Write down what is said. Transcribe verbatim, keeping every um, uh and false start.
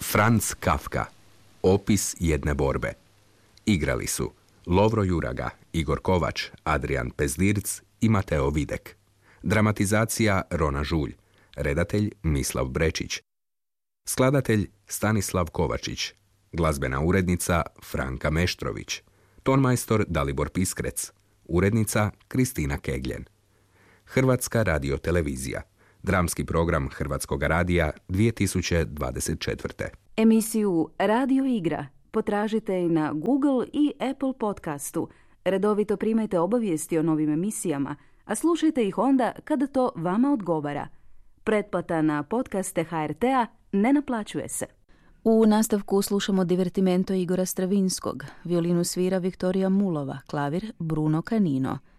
Franz Kafka. Opis jedne borbe. Igrali su Lovro Juraga, Igor Kovač, Adrian Pezdirc i Mateo Videk. Dramatizacija Rona Žulj. Redatelj Mislav Brečić. Skladatelj Stanislav Kovačić. Glazbena urednica Franka Meštrović. Tonmajstor Dalibor Piskrec. Urednica Kristina Kegljen. Hrvatska radiotelevizija. Dramski program Hrvatskog radija dvije tisuće dvadeset četvrte. Emisiju Radio igra potražite i na Google i Apple podcastu. Redovito primajte obavijesti o novim emisijama, a slušajte ih onda kada to vama odgovara. Pretplata na podcaste H R T-a ne naplaćuje se. U nastavku slušamo divertimento Igora Stravinskog, violinu svira Viktorija Mulova, klavir Bruno Canino.